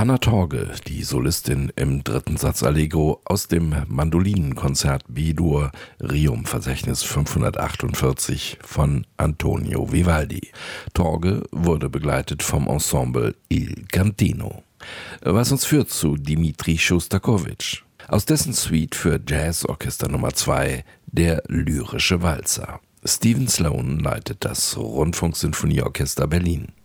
Anna Torge, die Solistin im dritten Satz Allegro aus dem Mandolinenkonzert B-Dur Rerum-Verzeichnis 548 von Antonio Vivaldi. Torge wurde begleitet vom Ensemble Il Cantino. Was uns führt zu Dmitri Schostakowitsch. Aus dessen Suite für Jazzorchester Nummer 2, der Lyrische Walzer. Stephen Sloan leitet das Rundfunksinfonieorchester Berlin.